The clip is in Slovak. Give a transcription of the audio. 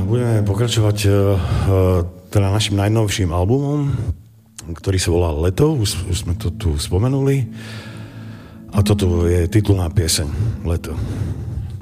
budeme pokračovať teda našim najnovším albumom, ktorý sa volá Leto, už sme to tu spomenuli. A toto je titulná pieseň Leto.